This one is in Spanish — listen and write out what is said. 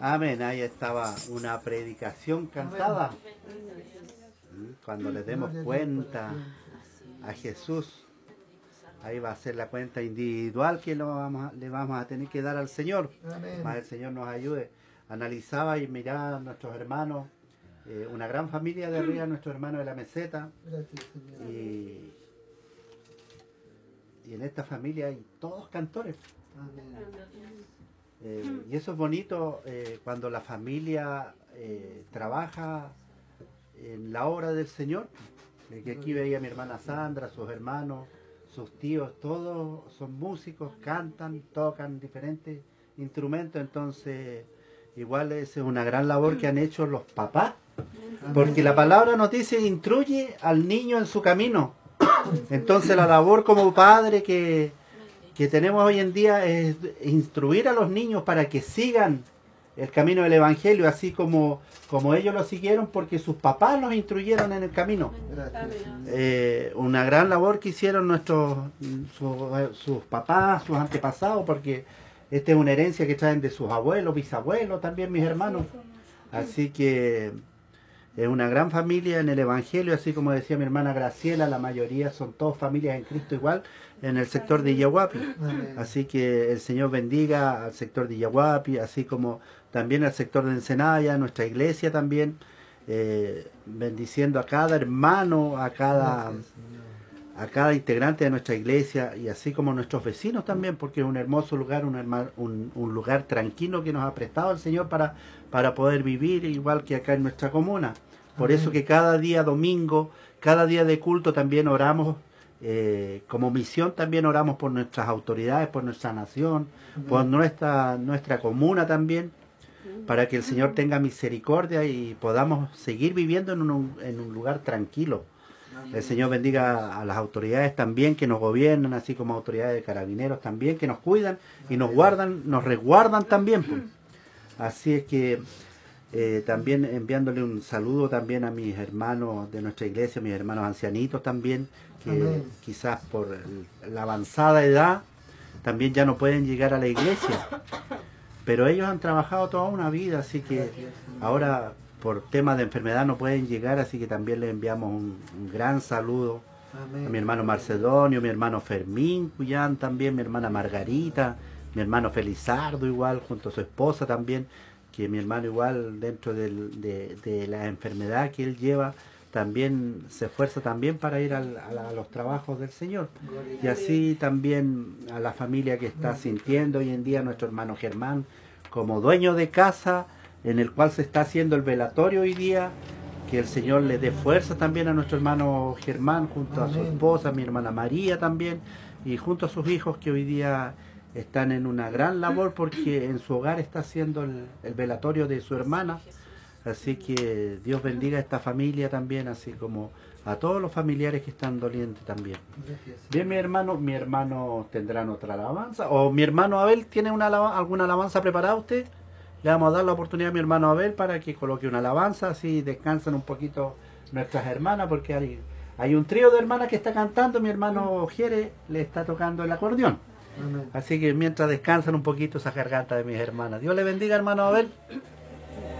Amén. Ahí estaba una predicación cantada. Cuando le demos cuenta a Jesús, ahí va a ser la cuenta individual que le vamos a tener que dar al Señor. Para que el Señor nos ayude. Analizaba y miraba a nuestros hermanos, una gran familia de arriba, nuestros hermanos de la meseta. Y en esta familia hay todos cantores. Y eso es bonito cuando la familia trabaja en la obra del Señor. Que aquí veía a mi hermana Sandra, sus hermanos, sus tíos, todos son músicos, cantan, tocan diferentes instrumentos. Entonces igual esa es una gran labor que han hecho los papás, porque la palabra nos dice: instruye al niño en su camino. Entonces la labor como padre que tenemos hoy en día es instruir a los niños para que sigan el camino del Evangelio, así como ellos lo siguieron, porque sus papás los instruyeron en el camino. Una gran labor que hicieron sus papás, sus antepasados, porque esta es una herencia que traen de sus abuelos, bisabuelos, también mis hermanos. Así que es una gran familia en el Evangelio, así como decía mi hermana Graciela, la mayoría son todos familias en Cristo igual, en el sector de Yaguapi. Así que el Señor bendiga al sector de Yaguapi, así como también al sector de Ensenada, nuestra iglesia también, bendiciendo a cada hermano, a cada integrante de nuestra iglesia, y así como nuestros vecinos también, porque es un hermoso lugar, un lugar tranquilo que nos ha prestado el Señor para poder vivir igual que acá en nuestra comuna. Por eso que cada día domingo, cada día de culto también oramos, como misión también oramos por nuestras autoridades, por nuestra nación, por nuestra comuna también, para que el Señor tenga misericordia y podamos seguir viviendo en un lugar tranquilo. El Señor bendiga a las autoridades también que nos gobiernan, así como autoridades de carabineros también, que nos cuidan y nos guardan, nos resguardan también, pues. Así es que también enviándole un saludo también a mis hermanos de nuestra iglesia, mis hermanos ancianitos también, que quizás por la avanzada edad también ya no pueden llegar a la iglesia, pero ellos han trabajado toda una vida, así que ahora por temas de enfermedad no pueden llegar, así que también les enviamos un gran saludo a mi hermano Macedonio, mi hermano Fermín Cuyán también, mi hermana Margarita, mi hermano Felizardo igual, junto a su esposa también, que mi hermano igual dentro de la enfermedad que él lleva, también se esfuerza también para ir a los trabajos del Señor. Y así también a la familia que está sintiendo hoy en día, nuestro hermano Germán, como dueño de casa, en el cual se está haciendo el velatorio hoy día, que el Señor le dé fuerza también a nuestro hermano Germán, junto a su esposa, mi hermana María también, y junto a sus hijos que hoy día están en una gran labor, porque en su hogar está haciendo el velatorio de su hermana. Así que Dios bendiga a esta familia también, así como a todos los familiares que están dolientes también. Bien, mi hermano tendrán otra alabanza, o mi hermano Abel tiene alguna alabanza preparada usted. Le vamos a dar la oportunidad a mi hermano Abel para que coloque una alabanza, así descansan un poquito nuestras hermanas, porque hay un trío de hermanas que está cantando, mi hermano Jere le está tocando el acordeón. Así que mientras descansan un poquito esa garganta de mis hermanas. Dios le bendiga, hermano Abel.